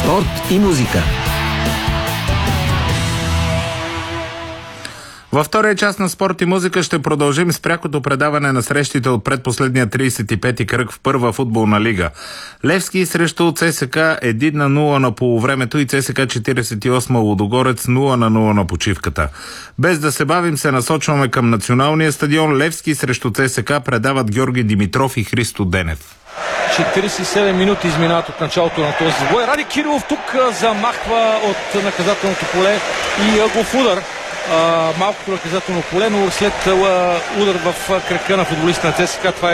Спорт и музика. Във втория част на Спорт и музика ще продължим с прякото предаване на срещите от предпоследния 35-ти кръг в първа футболна лига. Левски срещу ЦСК 1-0 на полувремето и ЦСК 48 Лудогорец 0-0 на почивката. Без да се бавим се насочваме към националния стадион. Левски срещу ЦСК предават Георги Димитров и Христо Денев. 47 минути изминават от началото на този бой. Ради Кирилов тук замахва от наказателното поле и ъглов удар. Малкото наказателно поле, но след удар в крака на футболиста на ЦСКА, това